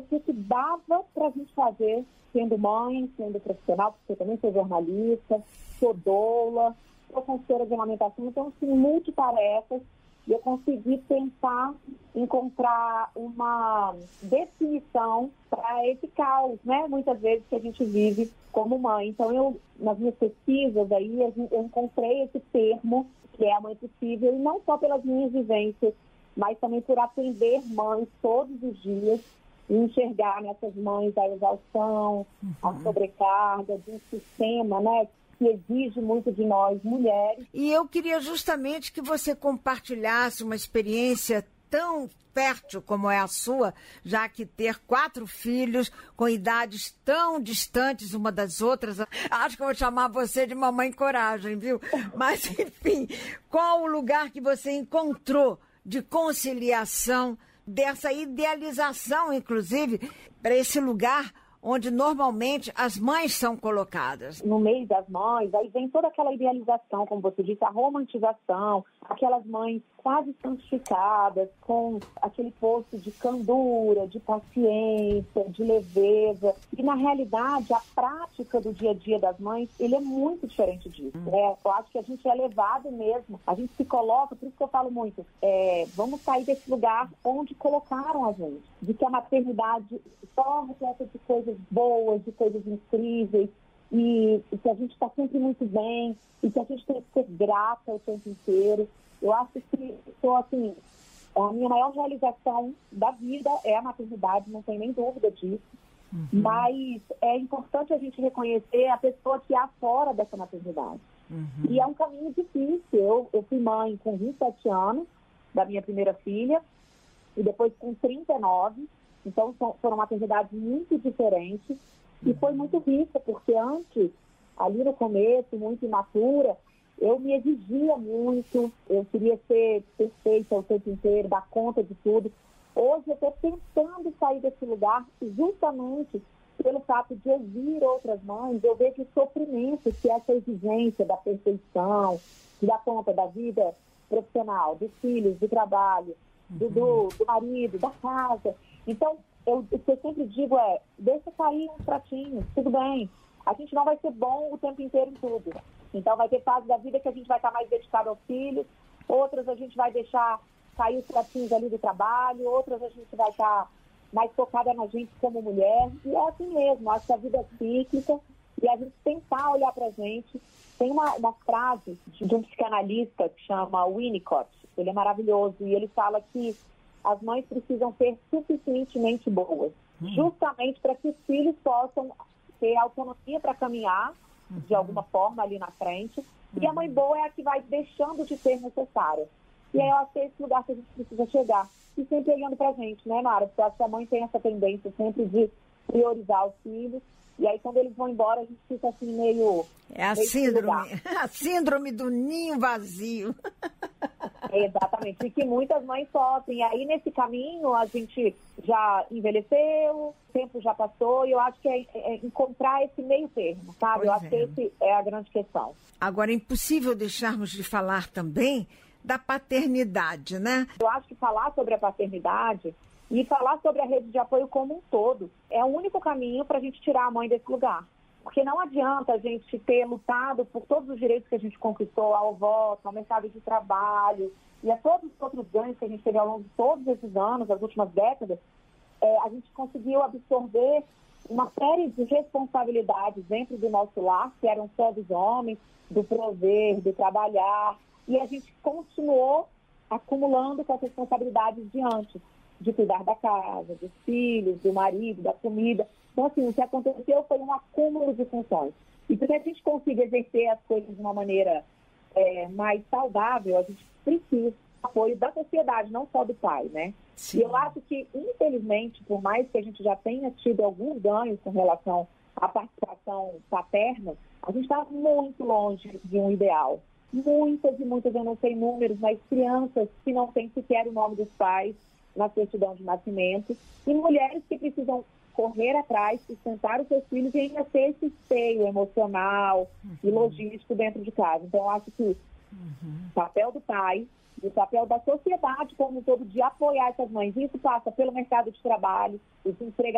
que dava para a gente fazer, sendo mãe, sendo profissional, porque eu também sou jornalista, sou doula, sou consultora de amamentação, então, assim, multitarefas, e eu consegui tentar encontrar uma definição para esse caos, né? Muitas vezes que a gente vive como mãe. Então, nas minhas pesquisas aí, eu encontrei esse termo, que é a mãe possível, e não só pelas minhas vivências, mas também por atender mães todos os dias e enxergar nessas mães a exaustão, a sobrecarga de um sistema, né, que exige muito de nós, mulheres. E eu queria justamente que você compartilhasse uma experiência tão fértil como é a sua, já que ter 4 filhos com idades tão distantes uma das outras, acho que eu vou chamar você de mamãe coragem, viu? Mas, enfim, qual o lugar que você encontrou de conciliação, dessa idealização, inclusive, para esse lugar onde normalmente as mães são colocadas? No meio das mães, aí vem toda aquela idealização, como você disse, a romantização, aquelas mães quase santificadas, com aquele posto de candura, de paciência, de leveza. E, na realidade, a prática do dia a dia das mães, ele é muito diferente disso. Eu acho que a gente é levado mesmo, a gente se coloca, por isso que eu falo muito, vamos sair desse lugar onde colocaram a gente, de que a maternidade só repleta de coisas boas, de coisas incríveis, e que a gente está sempre muito bem, e que a gente tem que ser grata o tempo inteiro. Eu acho que, assim, a minha maior realização da vida é a maternidade, não tem nem dúvida disso. Mas é importante a gente reconhecer a pessoa que há fora dessa maternidade. E é um caminho difícil. Eu fui mãe com 27 anos da minha primeira filha, e depois com 39. Então, foram maternidades muito diferentes. E foi muito rica, porque antes, ali no começo, muito imatura, eu me exigia muito, eu queria ser perfeita o tempo inteiro, dar conta de tudo. Hoje eu estou tentando sair desse lugar justamente pelo fato de ouvir outras mães, eu vejo o sofrimento que é essa exigência da perfeição, de dar conta da vida profissional, dos filhos, do trabalho, do marido, da casa. Então, o que eu sempre digo é, deixa cair uns pratinhos, tudo bem. A gente não vai ser bom o tempo inteiro em tudo. Então, vai ter fases da vida que a gente vai estar mais dedicado aos filhos, outras a gente vai deixar cair os pratinhos ali do trabalho, outras a gente vai estar mais focada na gente como mulher. E é assim mesmo, acho que a vida é cíclica e a gente tentar olhar pra gente. Tem uma frase de um psicanalista que chama Winnicott, ele é maravilhoso, e ele fala que as mães precisam ser suficientemente boas, justamente para que os filhos possam ter autonomia para caminhar de alguma forma ali na frente, e a mãe boa é a que vai deixando de ser necessária. E aí eu acho que é esse lugar que a gente precisa chegar, e sempre olhando pra gente, né, Mara? Porque eu acho que a mãe tem essa tendência sempre de priorizar os filhos, e aí quando eles vão embora a gente fica assim meio... É a síndrome do ninho vazio. Exatamente, e que muitas mães sofrem. E aí, nesse caminho, a gente já envelheceu, o tempo já passou, e eu acho que é encontrar esse meio termo, sabe? Eu acho que esse é a grande questão. Agora, é impossível deixarmos de falar também da paternidade, né? Eu acho que falar sobre a paternidade e falar sobre a rede de apoio como um todo é o único caminho para a gente tirar a mãe desse lugar. Porque não adianta a gente ter lutado por todos os direitos que a gente conquistou, ao voto, ao mercado de trabalho e a todos os outros ganhos que a gente teve ao longo de todos esses anos, as últimas décadas, a gente conseguiu absorver uma série de responsabilidades dentro do nosso lar, que eram só dos homens, do prover, do trabalhar, e a gente continuou acumulando com as responsabilidades diante, de cuidar da casa, dos filhos, do marido, da comida. Então, assim, o que aconteceu foi um acúmulo de funções. E para que a gente consiga exercer as coisas de uma maneira mais saudável, a gente precisa do apoio da sociedade, não só do pai, né? Sim. E eu acho que, infelizmente, por mais que a gente já tenha tido alguns ganhos com relação à participação paterna, a gente está muito longe de um ideal. Muitas e muitas, eu não sei números, mas crianças que não têm sequer o nome dos pais na certidão de nascimento, e mulheres que precisam correr atrás, sustentar os seus filhos e ainda ter esse esteio emocional e logístico dentro de casa. Então, eu acho que o papel do pai e o papel da sociedade como um todo de apoiar essas mães, isso passa pelo mercado de trabalho, os empregadores,